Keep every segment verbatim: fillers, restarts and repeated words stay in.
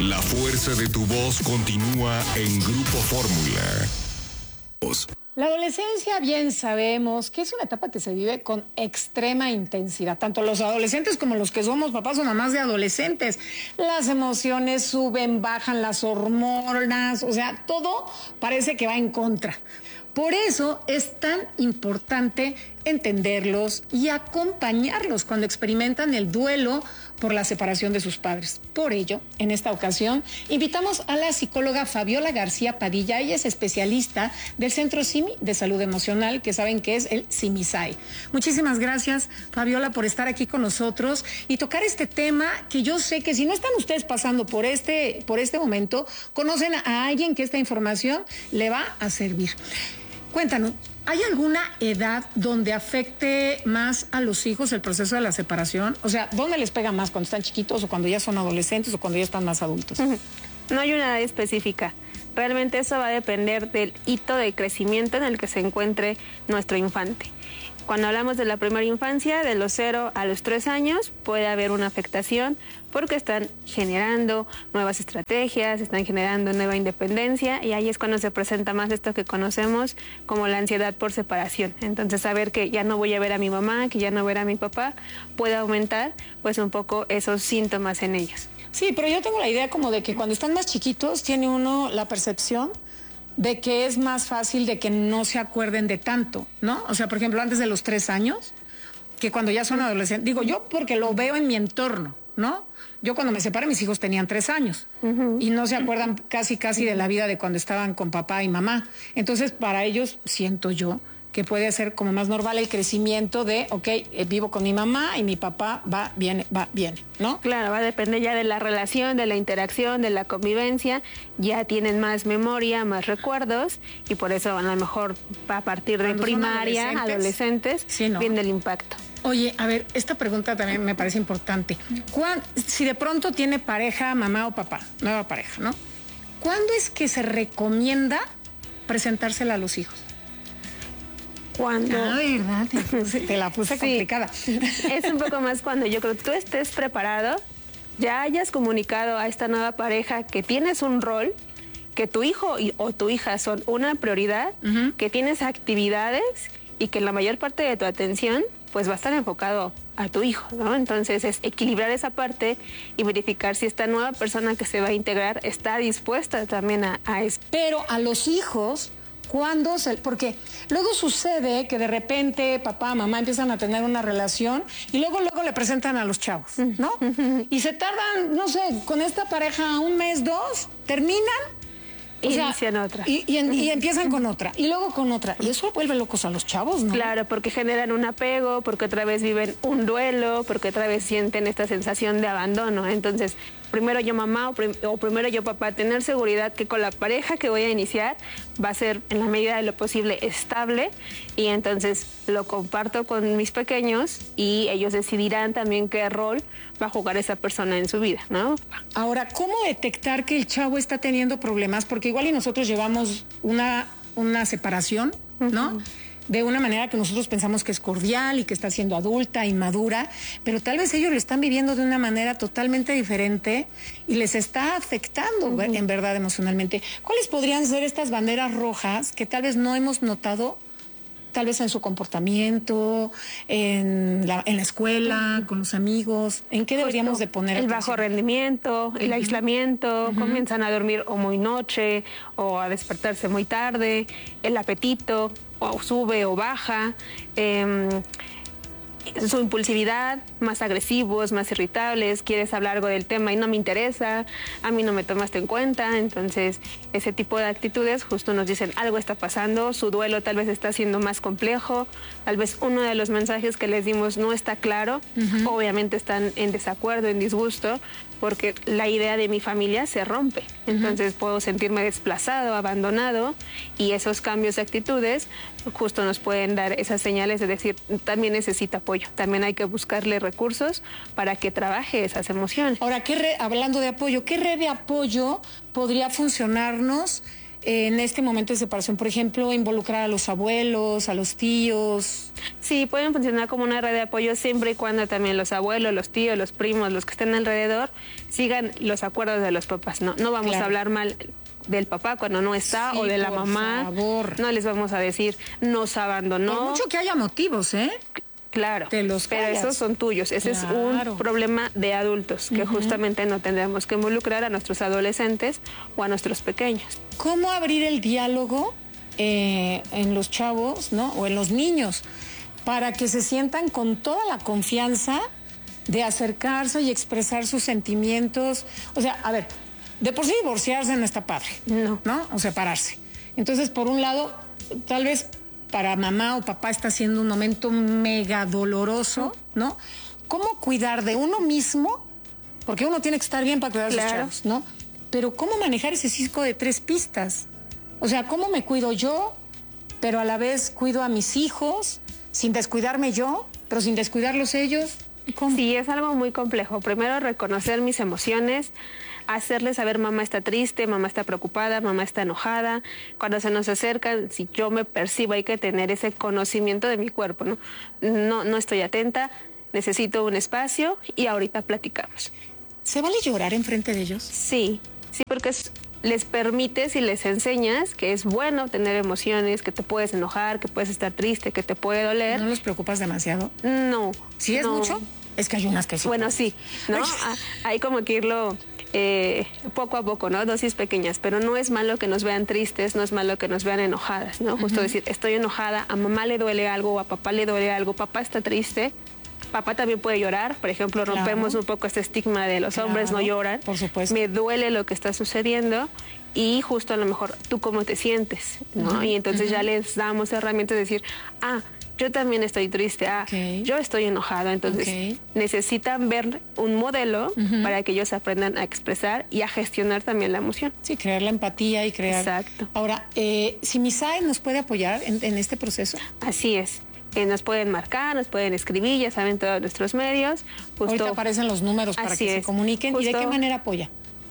La fuerza de tu voz continúa en Grupo Fórmula. La adolescencia, bien sabemos que es una etapa que se vive con extrema intensidad. Tanto los adolescentes como los que somos papás o mamás de adolescentes. Las emociones suben, bajan, las hormonas, o sea, todo parece que va en contra. Por eso es tan importante entenderlos y acompañarlos cuando experimentan el duelo por la separación de sus padres. Por ello, en esta ocasión, invitamos a la psicóloga Fabiola García Padilla. Ella es especialista del Centro SIMI de Salud Emocional, que saben que es el SIMISAI. Muchísimas gracias, Fabiola, por estar aquí con nosotros y tocar este tema que yo sé que si no están ustedes pasando por este, por este momento, conocen a alguien que esta información le va a servir. Cuéntanos, ¿hay alguna edad donde afecte más a los hijos el proceso de la separación? O sea, ¿dónde les pega más? ¿Cuando están chiquitos o cuando ya son adolescentes o cuando ya están más adultos? No hay una edad específica. Realmente eso va a depender del hito de crecimiento en el que se encuentre nuestro infante. Cuando hablamos de la primera infancia, de los cero a los tres años, puede haber una afectación porque están generando nuevas estrategias, están generando nueva independencia y ahí es cuando se presenta más esto que conocemos como la ansiedad por separación. Entonces, saber que ya no voy a ver a mi mamá, que ya no voy a ver a mi papá, puede aumentar pues un poco esos síntomas en ellos. Sí, pero yo tengo la idea como de que cuando están más chiquitos tiene uno la percepción de que es más fácil de que no se acuerden de tanto, ¿no? O sea, por ejemplo, antes de los tres años, que cuando ya son adolescentes, digo yo porque lo veo en mi entorno, ¿no? Yo cuando me separé, mis hijos tenían tres años uh-huh. y no se acuerdan casi, casi de la vida de cuando estaban con papá y mamá. Entonces, para ellos, siento yo, que puede ser como más normal el crecimiento de, ok, eh, vivo con mi mamá y mi papá va, viene, va, viene, ¿no? Claro, va a depender ya de la relación, de la interacción, de la convivencia, ya tienen más memoria, más recuerdos y por eso a lo mejor a partir de Cuando primaria, adolescentes, adolescentes sí, no. viene el impacto. Oye, a ver, esta pregunta también me parece importante. ¿Cuándo, si de pronto tiene pareja, mamá o papá, nueva pareja, ¿no? ¿Cuándo es que se recomienda presentársela a los hijos? Cuando... Ah, ¿verdad? Te, puse, te la puse sí. complicada. Es un poco más cuando yo creo que tú estés preparado, ya hayas comunicado a esta nueva pareja que tienes un rol, que tu hijo y, o tu hija son una prioridad, uh-huh. que tienes actividades y que la mayor parte de tu atención pues va a estar enfocado a tu hijo, ¿no? Entonces es equilibrar esa parte y verificar si esta nueva persona que se va a integrar está dispuesta también a, a eso. Pero a los hijos... ¿Cuándo? Se, porque luego sucede que de repente papá, mamá empiezan a tener una relación y luego luego le presentan a los chavos, ¿no? Y se tardan, no sé, con esta pareja un mes, dos, terminan. O Inician sea, otra. Y, y, y empiezan con otra, y luego con otra. Y eso vuelve locos a los chavos, ¿no? Claro, porque generan un apego, porque otra vez viven un duelo, porque otra vez sienten esta sensación de abandono. Entonces, primero yo mamá o, prim o primero yo papá, tener seguridad que con la pareja que voy a iniciar va a ser en la medida de lo posible estable y entonces lo comparto con mis pequeños y ellos decidirán también qué rol va a jugar esa persona en su vida, ¿no? Ahora, ¿cómo detectar que el chavo está teniendo problemas? Porque igual y nosotros llevamos una, una separación, ¿no? Uh-huh. De una manera que nosotros pensamos que es cordial y que está siendo adulta, inmadura, pero tal vez ellos lo están viviendo de una manera totalmente diferente y les está afectando uh-huh. en verdad emocionalmente. ¿Cuáles podrían ser estas banderas rojas que tal vez no hemos notado, tal vez en su comportamiento, en la, en la escuela, uh-huh. con los amigos? ¿En qué deberíamos Justo de poner el atención? bajo rendimiento, el uh-huh. aislamiento, uh-huh. comienzan a dormir o muy noche o a despertarse muy tarde, el apetito o sube o baja, eh, su impulsividad, más agresivos, más irritables, quieres hablar algo del tema y no me interesa, a mí no me tomaste en cuenta. Entonces ese tipo de actitudes justo nos dicen algo está pasando, su duelo tal vez está siendo más complejo, tal vez uno de los mensajes que les dimos no está claro, uh-huh. obviamente están en desacuerdo, en disgusto, porque la idea de mi familia se rompe. Entonces uh-huh. puedo sentirme desplazado, abandonado, y esos cambios de actitudes justo nos pueden dar esas señales de decir, también necesita apoyo, también hay que buscarle recursos para que trabaje esas emociones. Ahora, ¿qué red, hablando de apoyo, qué red de apoyo podría funcionarnos en este momento de separación, por ejemplo, involucrar a los abuelos, a los tíos? Sí, pueden funcionar como una red de apoyo siempre y cuando también los abuelos, los tíos, los primos, los que estén alrededor, sigan los acuerdos de los papás. No, no vamos Claro. a hablar mal del papá cuando no está, Sí, o de la por mamá. favor. No les vamos a decir nos abandonó. Por mucho que haya motivos, ¿eh? Claro, Te los pero callas. esos son tuyos. Ese Claro. es un problema de adultos que justamente no tendremos que involucrar a nuestros adolescentes o a nuestros pequeños. ¿Cómo abrir el diálogo eh, en los chavos, ¿no? O en los niños, para que se sientan con toda la confianza de acercarse y expresar sus sentimientos? O sea, a ver, de por sí divorciarse no está padre, No. ¿no? O separarse. Entonces, por un lado, tal vez para mamá o papá está siendo un momento mega doloroso, ¿no? ¿Cómo cuidar de uno mismo? Porque uno tiene que estar bien para cuidar de sus Claro. chavos, ¿no? Pero ¿cómo manejar ese cisco de tres pistas? O sea, ¿cómo me cuido yo, pero a la vez cuido a mis hijos, sin descuidarme yo, pero sin descuidarlos ellos? ¿Cómo? Sí, es algo muy complejo. Primero, reconocer mis emociones, hacerles saber mamá está triste, mamá está preocupada, mamá está enojada. Cuando se nos acercan, si yo me percibo, hay que tener ese conocimiento de mi cuerpo, ¿no? No, no estoy atenta, necesito un espacio y ahorita platicamos. ¿Se vale llorar enfrente de ellos? Sí, sí, porque es- les permites y les enseñas que es bueno tener emociones, que te puedes enojar, que puedes estar triste, que te puede doler. ¿No los preocupas demasiado? No. ¿Sí es no. mucho? Es que hay unas que sí. Bueno, sí, ¿no? Ah, hay como que irlo eh, poco a poco, ¿no? Dosis pequeñas, pero no es malo que nos vean tristes, no es malo que nos vean enojadas, ¿no? Justo decir, estoy enojada, a mamá le duele algo, a papá le duele algo, papá está triste. Papá también puede llorar, por ejemplo, Claro. rompemos un poco este estigma de los hombres no Claro, lloran. por supuesto. Me duele lo que está sucediendo y justo a lo mejor tú cómo te sientes, ¿no? Y entonces ya les damos herramientas de decir, ah, yo también estoy triste, ah, Ok. yo estoy enojado. Entonces Ok. necesitan ver un modelo para que ellos aprendan a expresar y a gestionar también la emoción. Sí, crear la empatía y crear... Exacto. Ahora, eh, si Misae nos puede apoyar en, en este proceso. Así es. Eh, nos pueden marcar, nos pueden escribir, ya saben todos nuestros medios. Justo, Ahorita aparecen los números para Así que se es. comuniquen. ¿Y de Justo- qué manera apoya?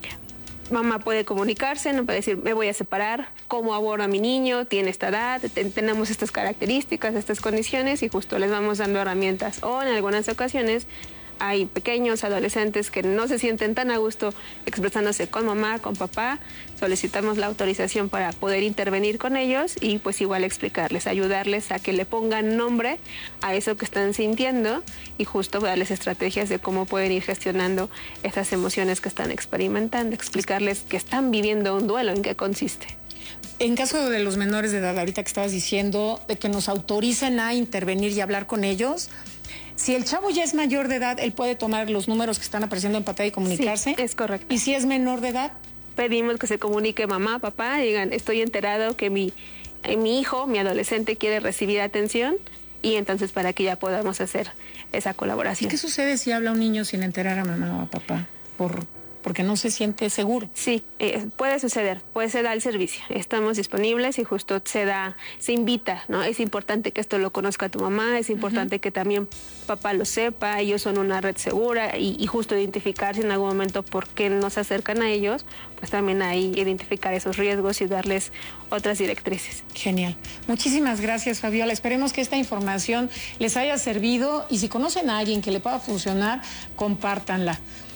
Mamá puede comunicarse, no puede decir, me voy a separar, cómo abordo a mi niño, tiene esta edad, te- tenemos estas características, estas condiciones, y justo les vamos dando herramientas. O en algunas ocasiones hay pequeños adolescentes que no se sienten tan a gusto expresándose con mamá, con papá. Solicitamos la autorización para poder intervenir con ellos y pues igual explicarles, ayudarles a que le pongan nombre a eso que están sintiendo y justo darles estrategias de cómo pueden ir gestionando estas emociones que están experimentando, explicarles que están viviendo un duelo, en qué consiste. En caso de los menores de edad, ahorita que estabas diciendo, de que nos autoricen a intervenir y hablar con ellos, si el chavo ya es mayor de edad, él puede tomar los números que están apareciendo en pantalla y comunicarse. Sí, es correcto. Y si es menor de edad, Pedimos que se comunique mamá, papá, digan, estoy enterado que mi, eh, mi hijo, mi adolescente quiere recibir atención y entonces para que ya podamos hacer esa colaboración. ¿qué sucede si habla un niño sin enterar a mamá o a papá? Por, porque no se siente seguro. Sí, eh, puede suceder, pues se da el servicio. Estamos disponibles y justo se da, se invita, ¿no? Es importante que esto lo conozca tu mamá, es importante que también papá lo sepa, ellos son una red segura y, y justo identificar si en algún momento por qué no se acercan a ellos, pues también ahí identificar esos riesgos y darles otras directrices. Genial. Muchísimas gracias, Fabiola. Esperemos que esta información les haya servido y si conocen a alguien que le pueda funcionar, compártanla.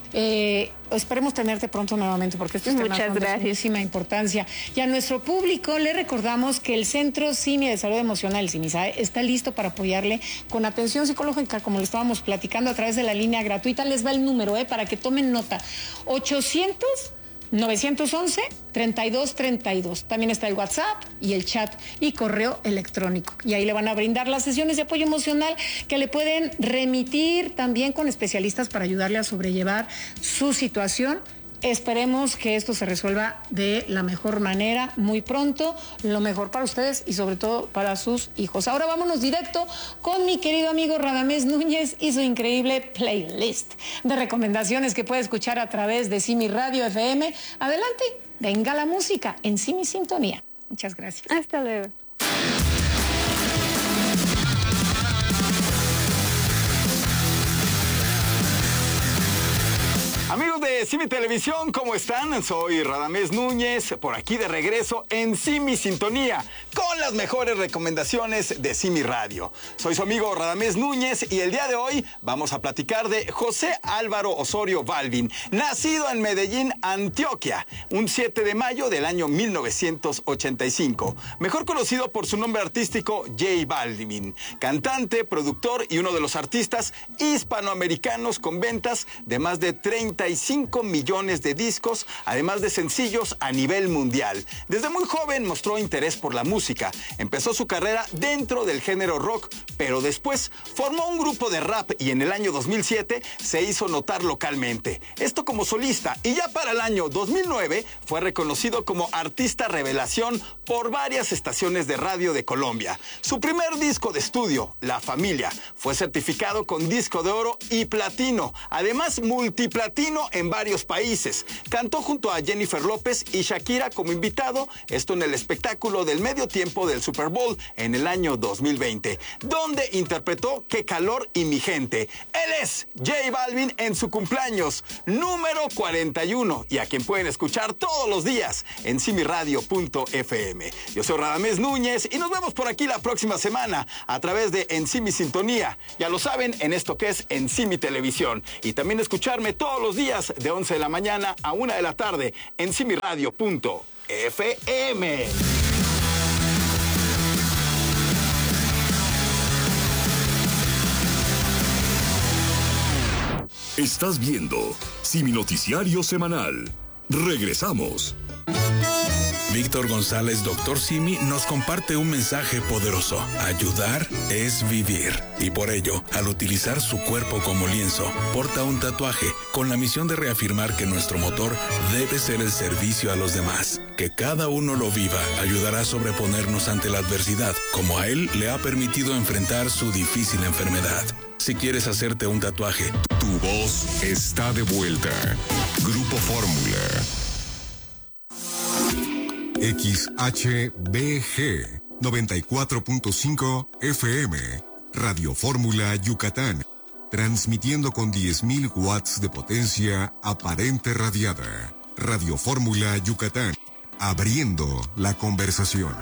Eh, esperemos tenerte pronto nuevamente porque estos temas Muchas son de gracias. sumísima importancia. Y a nuestro público le recordamos que el Centro CIMI de Salud Emocional, el CIMISAE, está listo para apoyarle con atención psicológica, como le estábamos platicando a través de la línea gratuita. Les va el número, eh, para que tomen nota. ochocientos, novecientos once, treinta y dos treinta y dos. También está el WhatsApp y el chat y correo electrónico. Y ahí le van a brindar las sesiones de apoyo emocional que le pueden remitir también con especialistas para ayudarle a sobrellevar su situación. Esperemos que esto se resuelva de la mejor manera muy pronto, lo mejor para ustedes y sobre todo para sus hijos. Ahora vámonos directo con mi querido amigo Radamés Núñez y su increíble playlist de recomendaciones que puede escuchar a través de Simi Radio F M. Adelante, venga la música en Simi Sintonía. Muchas gracias. Hasta luego. Amigos de Simi Televisión, ¿cómo están? Soy Radamés Núñez, por aquí de regreso en Simi Sintonía, con las mejores recomendaciones de Simi Radio. Soy su amigo Radamés Núñez y el día de hoy vamos a platicar de José Álvaro Osorio Balvin, nacido en Medellín, Antioquia, un siete de mayo del año mil novecientos ochenta y cinco. Mejor conocido por su nombre artístico J Balvin, cantante, productor y uno de los artistas hispanoamericanos con ventas de más de treinta y cinco millones de discos, además de sencillos a nivel mundial. Desde muy joven mostró interés por la música. Empezó su carrera dentro del género rock, pero después formó un grupo de rap y en el año dos mil siete se hizo notar localmente. Esto como solista, y ya para el año dos mil nueve fue reconocido como artista revelación por varias estaciones de radio de Colombia. Su primer disco de estudio, La Familia, fue certificado con disco de oro y platino, además multiplatino en varios países. Cantó junto a Jennifer López y Shakira como invitado, esto en el espectáculo del medio tiempo del Super Bowl en el año dos mil veinte, donde interpretó Qué calor y mi gente. Él es J Balvin en su cumpleaños número cuarenta y uno, y a quien pueden escuchar todos los días en simi radio punto f m. Yo soy Radamés Núñez y nos vemos por aquí la próxima semana a través de En Simi Sintonía. Ya lo saben, en esto que es En Simi Televisión, y también escucharme todos los días de once de la mañana a una de la tarde en simi radio punto f m. Estás viendo Simi Noticiario Semanal. Regresamos. Víctor González, doctor Simi, nos comparte un mensaje poderoso. Ayudar es vivir. Y por ello, al utilizar su cuerpo como lienzo, porta un tatuaje con la misión de reafirmar que nuestro motor debe ser el servicio a los demás. Que cada uno lo viva ayudará a sobreponernos ante la adversidad, como a él le ha permitido enfrentar su difícil enfermedad. Si quieres hacerte un tatuaje, tu voz está de vuelta. Grupo Fórmula. X H B G noventa y cuatro punto cinco F M, Radio Fórmula Yucatán, transmitiendo con diez mil watts de potencia aparente radiada. Radio Fórmula Yucatán, abriendo la conversación.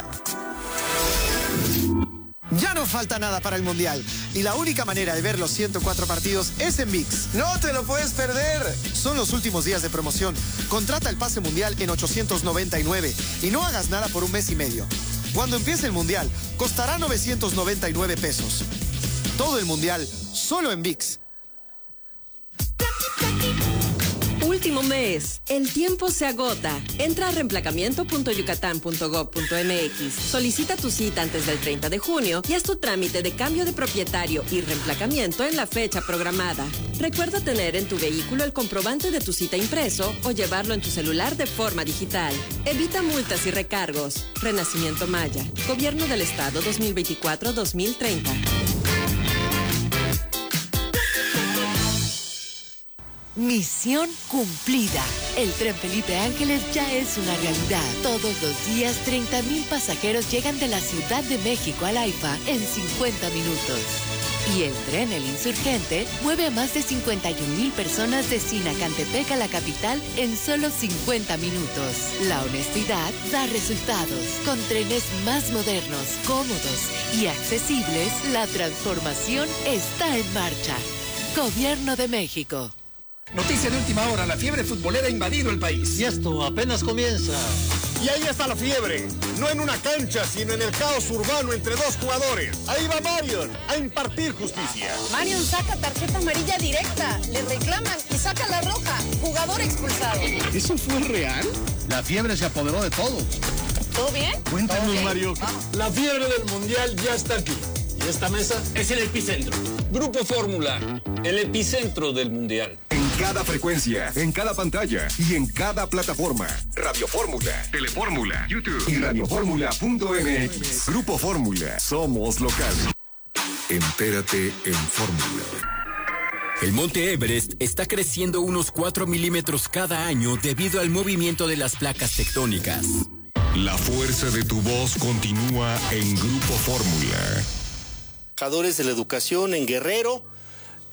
Ya no falta nada para el Mundial y la única manera de ver los ciento cuatro partidos es en ViX. ¡No te lo puedes perder! Son los últimos días de promoción. Contrata el pase Mundial en ochocientos noventa y nueve y no hagas nada por un mes y medio. Cuando empiece el Mundial, costará novecientos noventa y nueve pesos. Todo el Mundial, solo en ViX. Último mes. El tiempo se agota. Entra a reemplacamiento punto yucatán punto gob punto m x. Solicita tu cita antes del treinta de junio y haz tu trámite de cambio de propietario y reemplacamiento en la fecha programada. Recuerda tener en tu vehículo el comprobante de tu cita impreso o llevarlo en tu celular de forma digital. Evita multas y recargos. Renacimiento Maya. Gobierno del Estado dos mil veinticuatro a dos mil treinta. Misión cumplida. El tren Felipe Ángeles ya es una realidad. Todos los días, treinta mil pasajeros llegan de la Ciudad de México al AIFA en cincuenta minutos. Y el tren El Insurgente mueve a más de cincuenta y un mil personas de Sinacantepec a la capital en solo cincuenta minutos. La honestidad da resultados. Con trenes más modernos, cómodos y accesibles, la transformación está en marcha. Gobierno de México. Noticia de última hora, la fiebre futbolera ha invadido el país. Y esto apenas comienza. Y ahí está la fiebre, no en una cancha, sino en el caos urbano entre dos jugadores. Ahí va Marion a impartir justicia. Marion saca tarjeta amarilla directa, le reclaman y saca la roja, jugador expulsado. ¿Eso fue real? La fiebre se apoderó de todos. ¿Todo bien? Cuéntanos, ¿Todo Mario. Vamos. La fiebre del mundial ya está aquí. Y esta mesa es el epicentro. Grupo Fórmula, el epicentro del mundial. En cada frecuencia, en cada pantalla y en cada plataforma. Radio Fórmula, Telefórmula, YouTube y radio fórmula punto m x. Grupo Fórmula, somos local. Entérate en Fórmula. El monte Everest está creciendo unos cuatro milímetros cada año debido al movimiento de las placas tectónicas. La fuerza de tu voz continúa en Grupo Fórmula. Trabajadores de la educación en Guerrero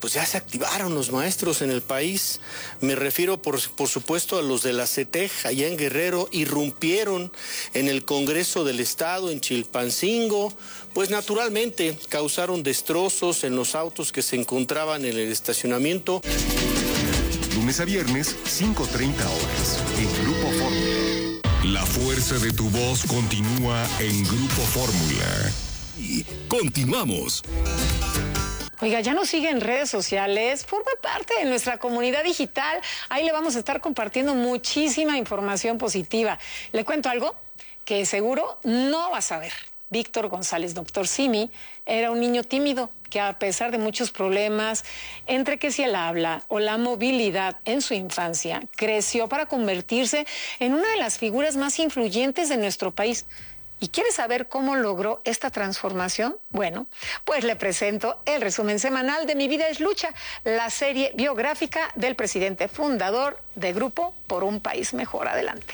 pues ya se activaron los maestros en el país. Me refiero, por, por supuesto, a los de la CETEG, allá en Guerrero, irrumpieron en el Congreso del Estado, en Chilpancingo, pues naturalmente causaron destrozos en los autos que se encontraban en el estacionamiento. Lunes a viernes, cinco treinta horas, en Grupo Fórmula. La fuerza de tu voz continúa en Grupo Fórmula. Y continuamos. Oiga, ya nos sigue en redes sociales, forma parte de nuestra comunidad digital. Ahí le vamos a estar compartiendo muchísima información positiva. ¿Le cuento algo? Que seguro no vas a ver. Víctor González, doctor Simi, era un niño tímido que a pesar de muchos problemas, entre que si el habla o la movilidad en su infancia, creció para convertirse en una de las figuras más influyentes de nuestro país. ¿Y quiere saber cómo logró esta transformación? Bueno, pues le presento el resumen semanal de Mi Vida es Lucha, la serie biográfica del presidente fundador de Grupo por un País Mejor. Adelante.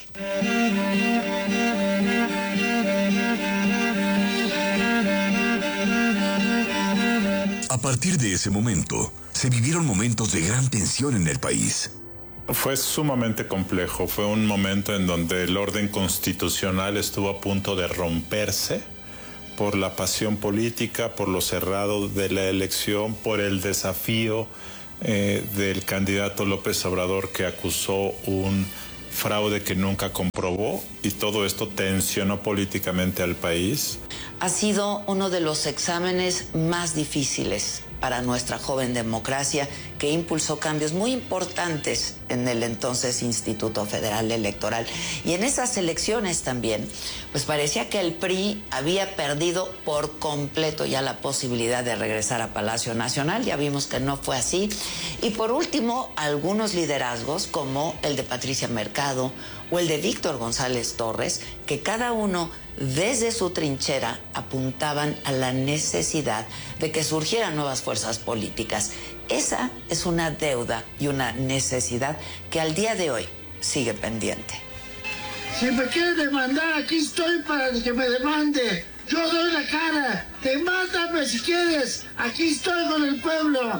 A partir de ese momento, se vivieron momentos de gran tensión en el país. Fue sumamente complejo, fue un momento en donde el orden constitucional estuvo a punto de romperse por la pasión política, por lo cerrado de la elección, por el desafío eh, del candidato López Obrador, que acusó un fraude que nunca comprobó, y todo esto tensionó políticamente al país. Ha sido uno de los exámenes más difíciles para nuestra joven democracia, que impulsó cambios muy importantes en el entonces Instituto Federal Electoral. Y en esas elecciones también, pues parecía que el P R I había perdido por completo ya la posibilidad de regresar a Palacio Nacional. Ya vimos que no fue así. Y por último, algunos liderazgos como el de Patricia Mercado o el de Víctor González Torres, que cada uno desde su trinchera apuntaban a la necesidad de que surgieran nuevas fuerzas políticas. Esa es una deuda y una necesidad que al día de hoy sigue pendiente. Si me quieres demandar, aquí estoy para que me demande. Yo doy la cara. Demándame si quieres. Aquí estoy con el pueblo.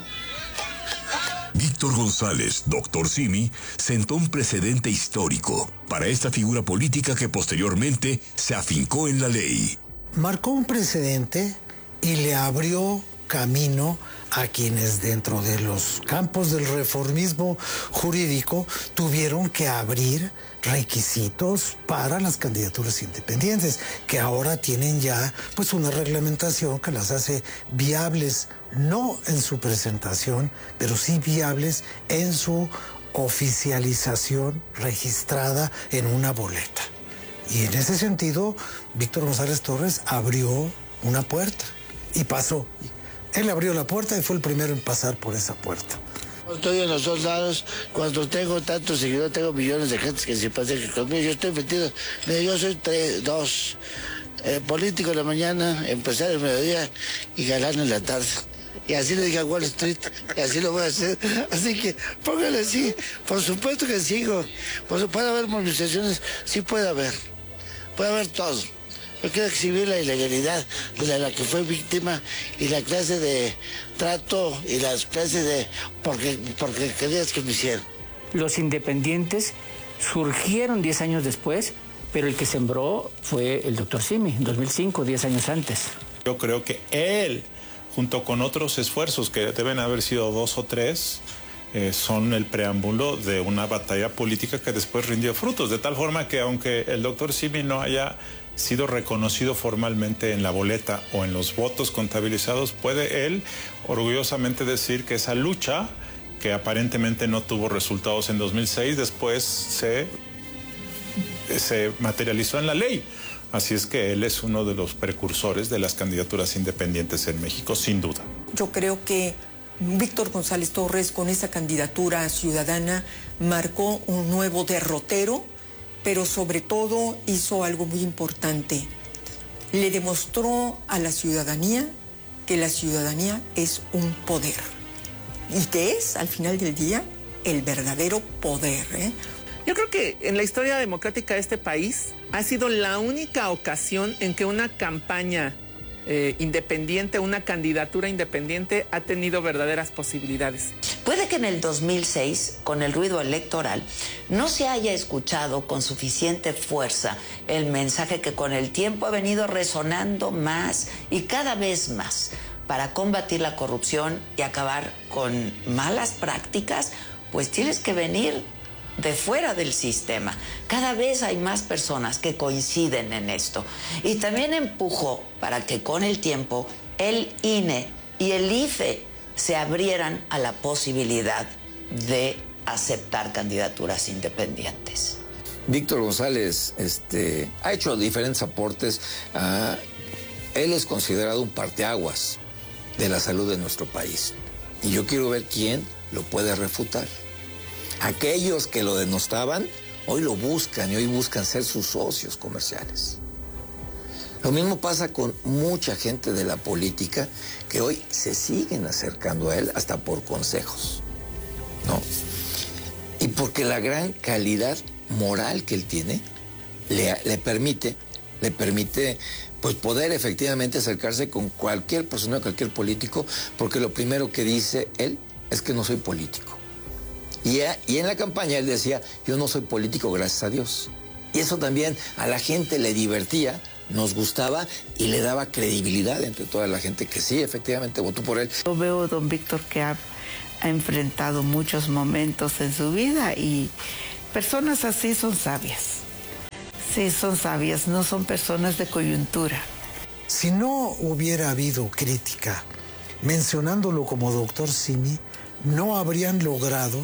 Víctor González, doctor Simi, sentó un precedente histórico para esta figura política que posteriormente se afincó en la ley. Marcó un precedente y le abrió camino a quienes dentro de los campos del reformismo jurídico tuvieron que abrir requisitos para las candidaturas independientes, que ahora tienen ya pues una reglamentación que las hace viables, no en su presentación, pero sí viables en su oficialización registrada en una boleta. Y en ese sentido, Víctor González Torres abrió una puerta y pasó. Él abrió la puerta y fue el primero en pasar por esa puerta. Estoy en los dos lados, cuando tengo tantos seguidores, tengo millones de gente que se pasan conmigo, yo estoy metido, mira, yo soy tres, dos, eh, político en la mañana, empresario en el mediodía y galán en la tarde. Y así le dije a Wall Street, y así lo voy a hacer. Así que póngale así, por supuesto que sigo, por supuesto, puede haber movilizaciones, sí puede haber, puede haber todo. Yo quiero exhibir la ilegalidad de la que fue víctima y la clase de trato y las clases de porque, porque querías que me hicieran. Los independientes surgieron diez años después, pero el que sembró fue el doctor Simi, en dos mil cinco, diez años antes. Yo creo que él, junto con otros esfuerzos que deben haber sido dos o tres, eh, son el preámbulo de una batalla política que después rindió frutos, de tal forma que aunque el doctor Simi no haya sido reconocido formalmente en la boleta o en los votos contabilizados, puede él orgullosamente decir que esa lucha, que aparentemente no tuvo resultados en dos mil seis, después se, se materializó en la ley. Así es que él es uno de los precursores de las candidaturas independientes en México, sin duda. Yo creo que Víctor González Torres, con esa candidatura ciudadana, marcó un nuevo derrotero, pero sobre todo hizo algo muy importante. Le demostró a la ciudadanía que la ciudadanía es un poder y que es, al final del día, el verdadero poder, ¿eh? Yo creo que en la historia democrática de este país ha sido la única ocasión en que una campaña eh, independiente, una candidatura independiente, ha tenido verdaderas posibilidades. Puede que en el dos mil seis, con el ruido electoral, no se haya escuchado con suficiente fuerza el mensaje que con el tiempo ha venido resonando más y cada vez más para combatir la corrupción y acabar con malas prácticas, pues tienes que venir de fuera del sistema. Cada vez hay más personas que coinciden en esto. Y también empujó para que con el tiempo el I N E y el I F E se abrieran a la posibilidad de aceptar candidaturas independientes. Víctor González este, ha hecho diferentes aportes. A, él es considerado un parteaguas de la salud de nuestro país. Y yo quiero ver quién lo puede refutar. Aquellos que lo denostaban, hoy lo buscan y hoy buscan ser sus socios comerciales. Lo mismo pasa con mucha gente de la política que hoy se siguen acercando a él hasta por consejos, ¿no? Y porque la gran calidad moral que él tiene le, le permite, le permite pues poder efectivamente acercarse con cualquier persona, cualquier político, porque lo primero que dice él es que no soy político. Y, y en la campaña él decía, yo no soy político, gracias a Dios. Y eso también a la gente le divertía, nos gustaba y le daba credibilidad entre toda la gente que sí, efectivamente votó por él. Yo veo a don Víctor que ha, ha enfrentado muchos momentos en su vida y personas así son sabias. Sí, son sabias, no son personas de coyuntura. Si no hubiera habido crítica, mencionándolo como doctor Simi, no habrían logrado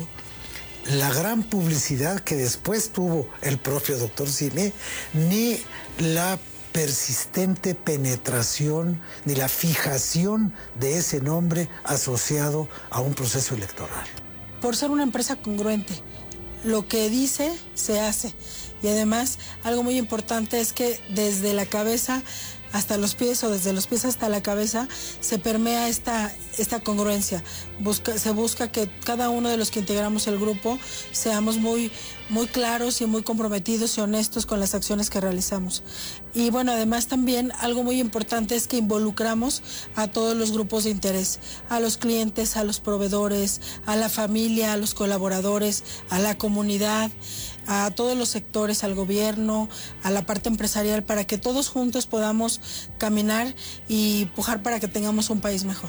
la gran publicidad que después tuvo el propio doctor Simi, ni la persistente penetración, ni la fijación de ese nombre asociado a un proceso electoral. Por ser una empresa congruente, lo que dice, se hace. Y además, algo muy importante es que desde la cabeza hasta los pies o desde los pies hasta la cabeza se permea esta, esta congruencia. Busca, se busca que cada uno de los que integramos el grupo seamos muy, muy claros y muy comprometidos y honestos con las acciones que realizamos. Y bueno, además también algo muy importante es que involucramos a todos los grupos de interés, a los clientes, a los proveedores, a la familia, a los colaboradores, a la comunidad, a todos los sectores, al gobierno, a la parte empresarial, para que todos juntos podamos caminar y pujar para que tengamos un país mejor.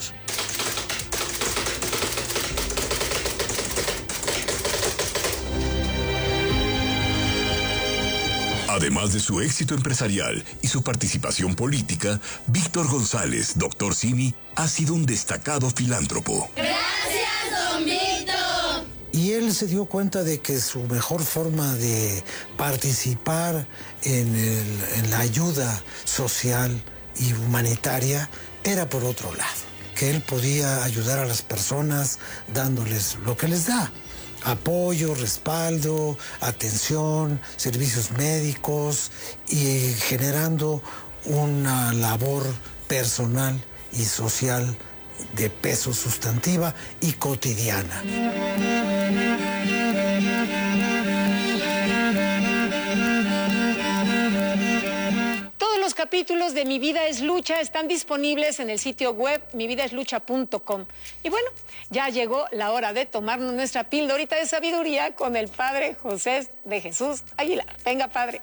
Además de su éxito empresarial y su participación política, Víctor González, doctor Simi, ha sido un destacado filántropo. ¡Gracias, don Víctor! Y él se dio cuenta de que su mejor forma de participar en, el, en la ayuda social y humanitaria era por otro lado, que él podía ayudar a las personas dándoles lo que les da: apoyo, respaldo, atención, servicios médicos y generando una labor personal y social de peso sustantiva y cotidiana. Todos los capítulos de Mi Vida es Lucha están disponibles en el sitio web mi vida es lucha punto com. Y bueno, ya llegó la hora de tomarnos nuestra pildorita de sabiduría con el padre José de Jesús Aguilar. Venga, padre.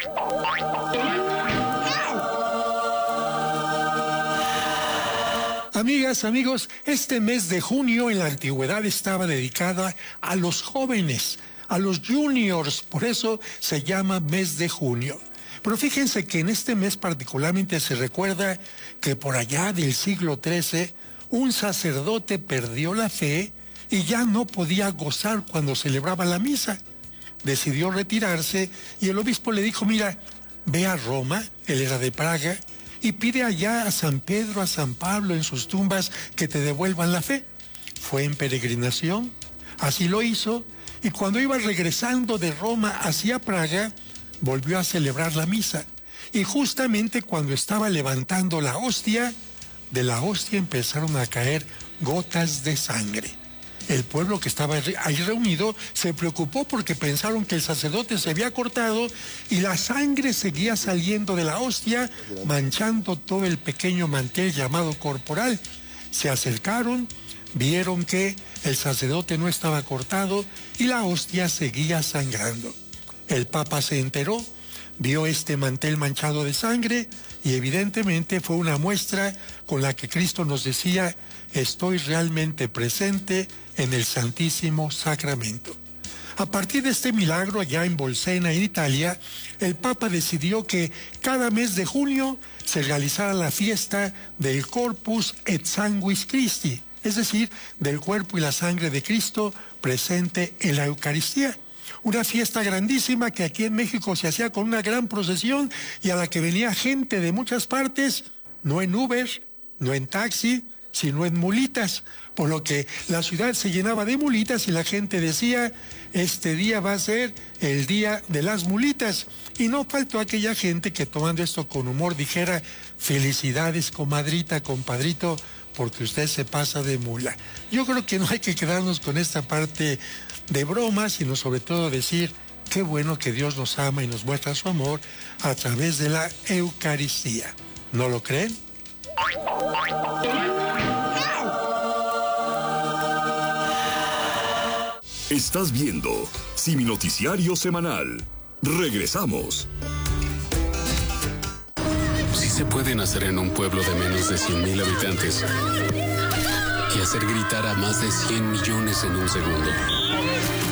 Amigas, amigos, este mes de junio en la antigüedad estaba dedicada a los jóvenes, a los juniors, por eso se llama mes de junio. Pero fíjense que en este mes particularmente se recuerda que por allá del siglo trece un sacerdote perdió la fe y ya no podía gozar cuando celebraba la misa. Decidió retirarse y el obispo le dijo, mira, ve a Roma, él era de Praga, y pide allá a San Pedro, a San Pablo en sus tumbas que te devuelvan la fe. Fue en peregrinación, así lo hizo, y cuando iba regresando de Roma hacia Praga, volvió a celebrar la misa. Y justamente cuando estaba levantando la hostia, de la hostia empezaron a caer gotas de sangre. El pueblo que estaba ahí reunido se preocupó porque pensaron que el sacerdote se había cortado y la sangre seguía saliendo de la hostia, manchando todo el pequeño mantel llamado corporal. Se acercaron, vieron que el sacerdote no estaba cortado y la hostia seguía sangrando. El Papa se enteró, vio este mantel manchado de sangre y evidentemente fue una muestra con la que Cristo nos decía: estoy realmente presente en el Santísimo Sacramento. A partir de este milagro, allá en Bolsena, en Italia, el Papa decidió que cada mes de junio se realizara la fiesta del Corpus et Sanguis Christi, es decir, del cuerpo y la sangre de Cristo presente en la Eucaristía. Una fiesta grandísima que aquí en México se hacía con una gran procesión y a la que venía gente de muchas partes, no en Uber, no en taxi, sino en mulitas, por lo que la ciudad se llenaba de mulitas y la gente decía: este día va a ser el día de las mulitas. Y no faltó aquella gente que, tomando esto con humor, dijera: felicidades, comadrita, compadrito, porque usted se pasa de mula. Yo creo que no hay que quedarnos con esta parte de broma, sino sobre todo decir: qué bueno que Dios nos ama y nos muestra su amor a través de la Eucaristía. ¿No lo creen? Estás viendo Simi Noticiario Semanal. Regresamos. Sí se puede nacer en un pueblo de menos de cien mil habitantes y hacer gritar a más de cien millones en un segundo.